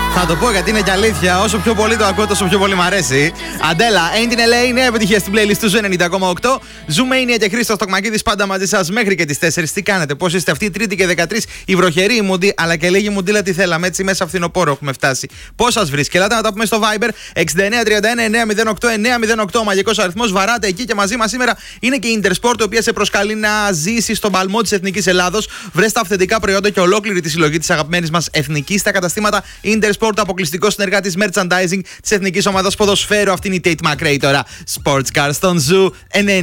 Θα το πω γιατί είναι και αλήθεια. Όσο πιο πολύ το ακούω, τόσο πιο πολύ μ' αρέσει. Αντέλα, Ain't in LA, νέα επιτυχία στην playlist του 90,8. Ζουμέινια και Χρήστος Τοκμακίδης πάντα μαζί σας μέχρι και τις 4. Τι κάνετε, πώς είστε αυτή η Τρίτη και 13, η βροχερή η Μουντή, αλλά και λίγη Μουντίλα τι θέλαμε. Έτσι μέσα φθινοπόρο έχουμε φτάσει. Πώς σας βρίσκει, ελάτε να τα πούμε στο Viber 6931 908 908. Ο μαγικός αριθμός, βαράτε εκεί και μαζί μας σήμερα είναι και η Intersport, η οποία σε προσκαλεί να ζήσει στον παλμό της Εθνικής Ελλάδος. Βρες τα αυθεντικά προϊόντα και ολόκληρη τη συλλογή της αγαπημένης μας Εθνικής στα καταστήματα Intersport, αποκλειστικό συνεργάτης merchandising της Εθνικής Ομάδας Ποδοσφαίρου. Αυτή είναι η Tate McRae τώρα. Sports Car στον Zoo 90.